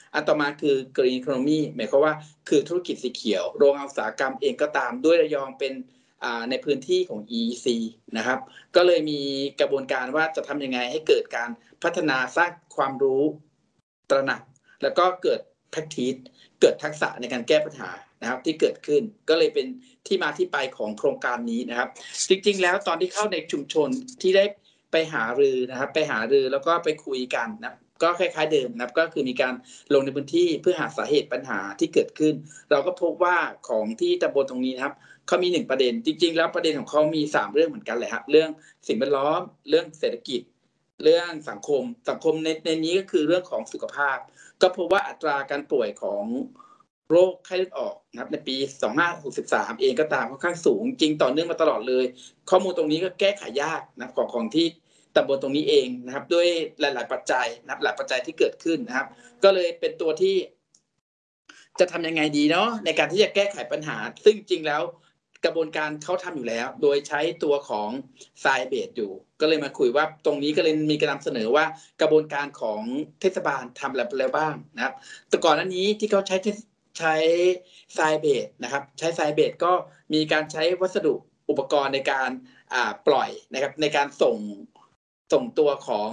อันต่อมาคือ Green Economy หมายความว่าคือธุรกิจสีเขียวโรงงานอุตสาหกรรมเองก็ตามด้วยระยองเป็นในพื้นที่ของ EEC นะครับก็เลยมีกระบวนการว่าจะทำยังไงให้เกิดการพัฒนาสร้างความรู้ตระหนักแล้วก็เกิด practice เกิดทักษะในการแก้ปัญหานะครับที่เกิดขึ้นก็เลยเป็นที่มาที่ไปของโครงการนี้นะครับจริงๆแล้วตอนที่เข้าในชุมชนที่ได้ไปหารือนะครับไปหารือแล้วก็ไปคุยกันนะก็คล้ายๆเดิมนะครับก็คือมีการลงในพื้นที่เพื่อหาสาเหตุปัญหาที่เกิดขึ้นเราก็พบว่าของที่ตำบลตรงนี้นะครับเขามี1ประเด็นจริงๆแล้วประเด็นของเขามี3เรื่องเหมือนกันแหละครับเรื่องสิ่งแวดล้อมเรื่องเศรษฐกิจเรื่องสังคมในนี้ก็คือเรื่องของสุขภาพก็พบว่าอัตราการป่วยของโรคไข้เลือดออกนะครับในปี2563เองก็ตามค่อนข้างสูงจริงต่อเนื่องมาตลอดเลยข้อมูลตรงนี้ก็แก้ไขยากนะของที่ตำบลตรงนี้เองนะครับด้วยหลายๆปัจจัยนะครับหลายปัจจัยที่เกิดขึ้นนะครับก็เลยเป็นตัวที่จะทำยังไงดีเนาะในการที่จะแก้ไขปัญหาซึ่งจริงแล้วกระบวนการเขาทำอยู่แล้วโดยใช้ตัวของทรายเบสอยู่ก็เลยมาคุยว่าตรงนี้ก็เลยมีการนำเสนอว่ากระบวนการของเทศบาลทำอะไรแล้วบ้างนะครับแต่ก่อนหน้านี้ที่เขาใช้ทรายเบสนะครับใช้ทรายเบสก็มีการใช้วัสดุอุปกรณ์ในการปล่อยนะครับในการส่งตัวของ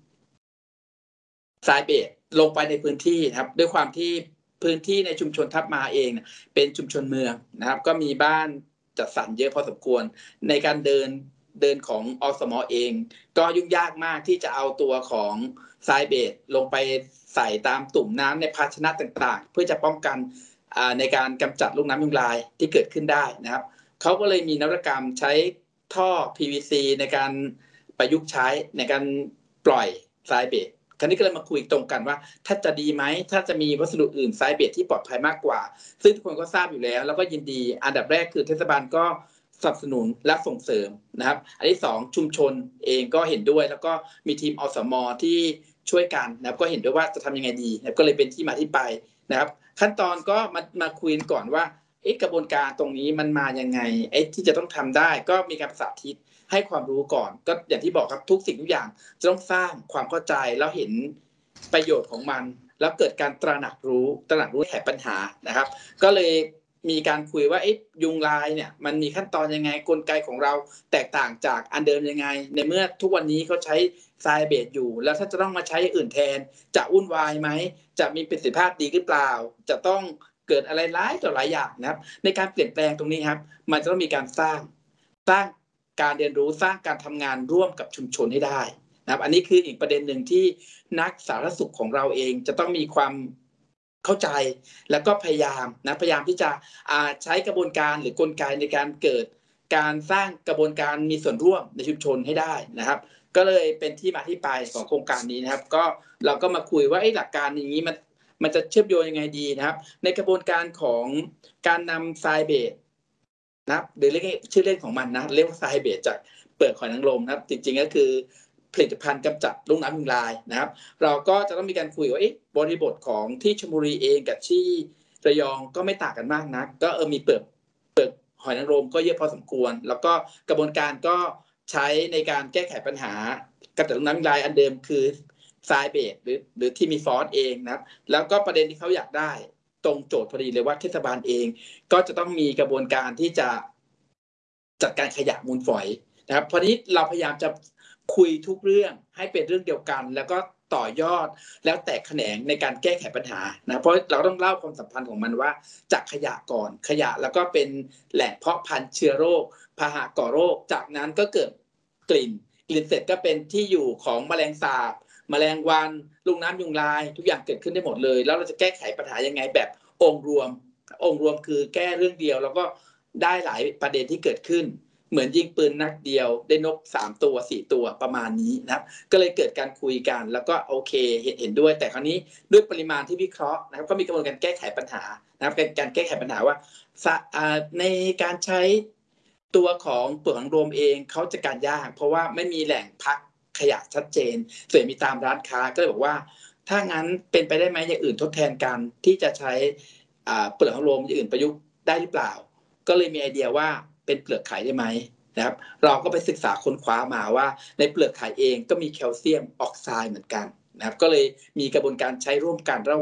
ทรายเบสลงไปในพื้นที่นะครับด้วยความที่พื้นที่ในชุมชนทับมาเองเป็นชุมชนเมืองนะครับก็มีบ้านจัดสรรเยอะพอสมควรในการเดินของอสม.เองก็ยุ่งยากมากที่จะเอาตัวของทรายเบสลงไปใส่ตามตุ่มน้ำในภาชนะต่างๆเพื่อจะป้องกันในการกำจัดลูกน้ำยุงลายที่เกิดขึ้นได้นะครับเขาก็เลยมีนวัตกรรมใช้ท่อ PVC ในการประยุกต์ใช้ในการปล่อยทรายเบสคราวนี้ก็เลยมาคุยตรงกันว่าถ้าจะดีไหมถ้าจะมีวัสดุอื่นทรายเบสที่ปลอดภัยมากกว่าซึ่งทุกคนก็ทราบอยู่แล้วแล้วก็ยินดีอันดับแรกคือเทศบาลก็สนับสนุนและส่งเสริมนะครับอันที่2ชุมชนเองก็เห็นด้วยแล้วก็มีทีมอสม.ที่ช่วยกันนะครับก็เห็นด้วยว่าจะทำยังไงดีนะครับก็เลยเป็นที่มาที่ไปนะครับขั้นตอนก็มาคุยกันก่อนว่ากระบวนการตรงนี้มันมายังไงที่จะต้องทำได้ก็มีการสาธิตให้ความรู้ก่อนก็อย่างที่บอกครับทุกสิ่งทุกอย่างจะต้องสร้างความเข้าใจแล้วเห็นประโยชน์ของมันแล้วเกิดการตระหนักรู้แก้ปัญหานะครับก็เลยมีการคุยว่ายุงลายเนี่ยมันมีขั้นตอนยังไงกลไกของเราแตกต่างจากอันเดิมยังไงในเมื่อทุกวันนี้เขาใช้ทรายเบสอยู่แล้วถ้าจะต้องมาใช้อื่นแทนจะวุ่นวายไหมจะมีประสิทธิภาพดีหรือเปล่าจะต้องเกิดอะไรหลายอย่างนะครับในการเปลี่ยนแปลงตรงนี้ครับมันจะต้องมีการสร้างการเรียนรู้สร้างการทำงานร่วมกับชุมชนให้ได้นะครับอันนี้คืออีกประเด็นหนึ่งที่นักสาธารณสุขของเราเองจะต้องมีความเข้าใจแล้วก็พยายามที่จะใช้กระบวนการหรือกลไกในการเกิดการสร้างกระบวนการมีส่วนร่วมในชุมชนให้ได้นะครับก็เลยเป็นที่มาที่ไปของโครงการนี้นะครับก็เราก็มาคุยว่าหลักการอย่างนี้มันจะเชื่อมโยงยังไงดีนะครับในกระบวนการของการนำทรายเบสนะครับหรือเรียกชื่อเล่นของมันนะเรียกว่าทรายเบสจากเปลือกหอยนางรมนะครับจริงๆก็คือผลิตภัณฑ์กำจัดลูกน้ำยุงลายนะครับเราก็จะต้องมีการคุยว่าบริบทของที่ชลบุรีเองกับที่ระยองก็ไม่ต่างกันมากนักก็มีเปลือกหอยนางรมก็เยอะพอสมควรแล้วก็กระบวนการก็ใช้ในการแก้ไขปัญหากำจัดลูกน้ำยุงลายอันเดิมคือทรายเบสหรือที่มีฟอสเองนะครับแล้วก็ประเด็นที่เขาอยากได้ตรงโจทย์พอดีเลยว่าเทศบาลเองก็จะต้องมีกระบวนการที่จะจัดการขยะมูลฝอยนะครับพอนี้เราพยายามจะคุยทุกเรื่องให้เป็นเรื่องเดียวกันแล้วก็ต่อยอดแล้วแตกแขนงในการแก้ไขปัญหานะเพราะเราต้องเล่าความสัมพันธ์ของมันว่าจากขยะก่อนขยะแล้วก็เป็นแหล่งเพาะพันธุ์เชื้อโรคพาหะก่อโรคจากนั้นก็เกิดกลิ่นเสร็จก็เป็นที่อยู่ของแมลงสาบแมลงวันลูกน้ำยุงลายทุกอย่างเกิดขึ้นได้หมดเลยแล้วเราจะแก้ไขปัญหายังไงแบบองค์รวมคือแก้เรื่องเดียวแล้วก็ได้หลายประเด็นที่เกิดขึ้นเหมือนยิงปืนนัดเดียวได้นก3ตัว4ตัวประมาณนี้นะครับก็เลยเกิดการคุยกันแล้วก็โอเคเห็นด้วยแต่คราวนี้ด้วยปริมาณที่วิเคราะห์นะครับก็มีกระบวนการแก้ไขปัญหานะครับการแก้ไขปัญหาว่าในการใช้ตัวของเปลือกหอยนางรมเองเขาจัดการยากเพราะว่าไม่มีแหล่งพักขยะชัดเจนส่วนมีตามร้านค้าก็เลยบอกว่าถ้างั้นเป็นไปได้ไหมอย่างอื่นทดแทนกันที่จะใช้เปลือกหอยนางรมอย่างอื่นประยุกต์ได้หรือเปล่าก็เลยมีไอเดียว่าเป็นเปลือกไข่ได้ไหมนะครับเราก็ไปศึกษาค้นคว้ามาว่าในเปลือกไข่เองก็มีแคลเซียมออกไซด์เหมือนกันนะครับก็เลยมีกระบวนการใช้ร่วมกันระ